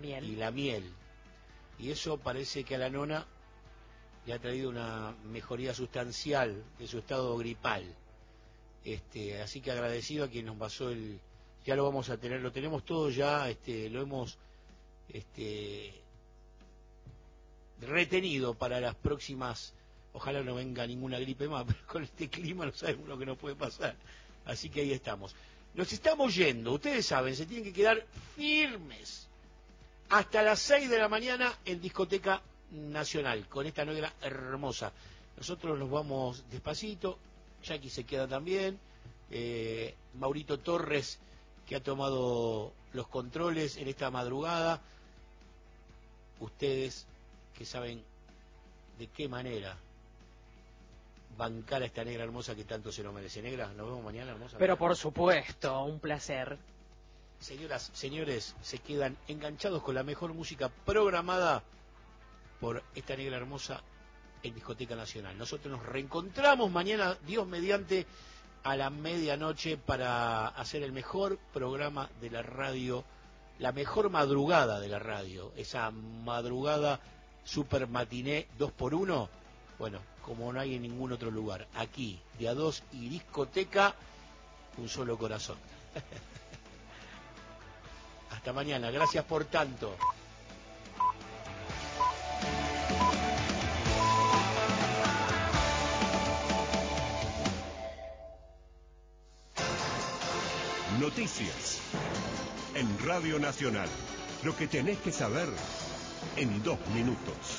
miel. Y la miel. Y eso parece que a la nona le ha traído una mejoría sustancial de su estado gripal. Así que agradecido a quien nos pasó ya lo vamos a tener, lo tenemos todo ya, lo hemos retenido para las próximas. Ojalá no venga ninguna gripe más, pero con este clima no sabe uno que no puede pasar. Así que ahí estamos. Nos estamos yendo, ustedes saben, se tienen que quedar firmes hasta las 6 de la mañana en Discoteca Nacional, con esta negra hermosa. Nosotros nos vamos despacito, Jackie se queda también, Maurito Torres, que ha tomado los controles en esta madrugada. Ustedes que saben de qué manera bancar a esta negra hermosa que tanto se lo merece. Negra, nos vemos mañana, hermosa. Pero por supuesto, un placer. Señoras, señores, se quedan enganchados con la mejor música programada por esta negra hermosa en Discoteca Nacional. Nosotros nos reencontramos mañana, Dios mediante, a la medianoche para hacer el mejor programa de la radio, la mejor madrugada de la radio, esa madrugada super matiné 2x1. Bueno, como no hay en ningún otro lugar, aquí, de a dos y discoteca, un solo corazón. Hasta mañana, gracias por tanto. Noticias en Radio Nacional. Lo que tenés que saber en 2 minutos.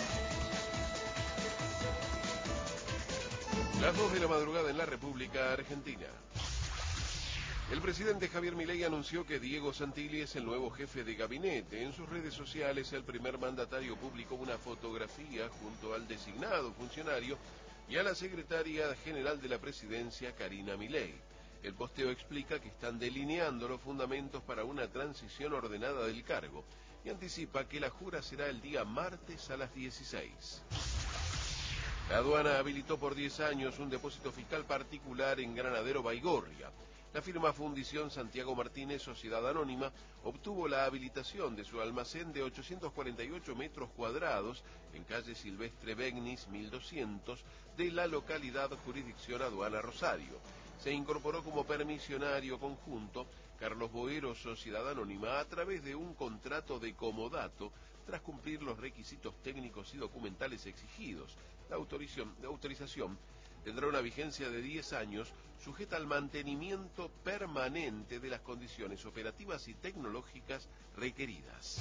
Las 2 de la madrugada en la República Argentina. El presidente Javier Milei anunció que Diego Santilli es el nuevo jefe de gabinete. En sus redes sociales, el primer mandatario publicó una fotografía junto al designado funcionario y a la secretaria general de la presidencia, Karina Milei. El posteo explica que están delineando los fundamentos para una transición ordenada del cargo y anticipa que la jura será el día martes a las 16. La aduana habilitó por 10 años un depósito fiscal particular en Granadero Baigorria. La firma Fundición Santiago Martínez, Sociedad Anónima, obtuvo la habilitación de su almacén de 848 metros cuadrados en calle Silvestre Begnis 1200 de la localidad jurisdicción Aduana Rosario. Se incorporó como permisionario conjunto Carlos Boero, Sociedad Anónima, a través de un contrato de comodato tras cumplir los requisitos técnicos y documentales exigidos. La autorización tendrá una vigencia de 10 años, sujeta al mantenimiento permanente de las condiciones operativas y tecnológicas requeridas.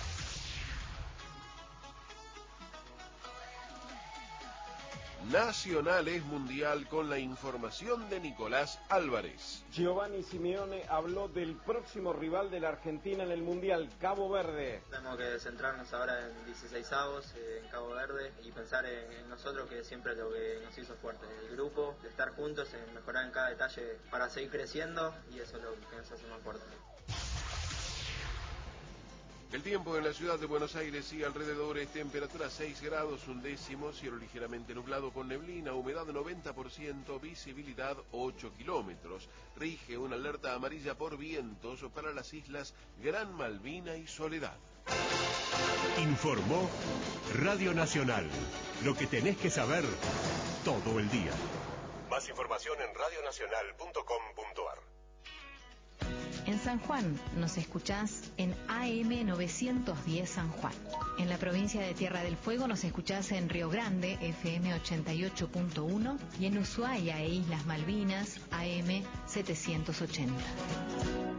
Nacional es mundial con la información de Nicolás Álvarez. Giovanni Simeone habló del próximo rival de la Argentina en el Mundial, Cabo Verde. Tenemos que centrarnos ahora en 16avos, en Cabo Verde, y pensar en nosotros, que siempre es lo que nos hizo fuertes. El grupo, de estar juntos, en mejorar en cada detalle para seguir creciendo, y eso es lo que nos hace más fuertes. El tiempo en la ciudad de Buenos Aires y alrededores, temperatura 6 grados 1 cielo ligeramente nublado con neblina, humedad 90%, visibilidad 8 kilómetros. Rige una alerta amarilla por vientos para las islas Gran Malvina y Soledad. Informó Radio Nacional. Lo que tenés que saber todo el día. Más información en radionacional.com.ar. En San Juan nos escuchás en AM 910 San Juan. En la provincia de Tierra del Fuego nos escuchás en Río Grande, FM 88.1, y en Ushuaia e Islas Malvinas, AM 780.